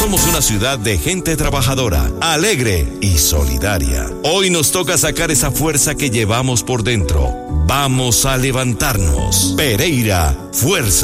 Somos una ciudad de gente trabajadora, alegre y solidaria. Hoy nos toca sacar esa fuerza que llevamos por dentro. Vamos a levantarnos. Pereira, fuerza.